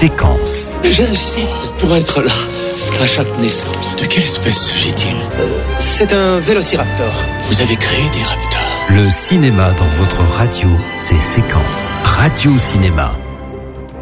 Séquence. J'insiste pour être là, à chaque naissance. De quelle espèce s'agit-il ? C'est un vélociraptor. Vous avez créé des raptors. Le cinéma dans votre radio, c'est Séquence. Radio Cinéma.